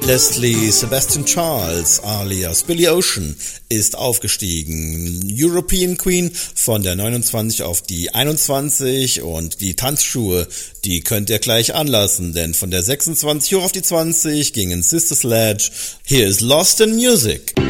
Leslie Sebastian Charles alias Billy Ocean ist aufgestiegen. European Queen von der 29 auf die 21 und die Tanzschuhe, die könnt ihr gleich anlassen, denn von der 26 hoch auf die 20 gingen Sister Sledge. Hier ist Lost in Music.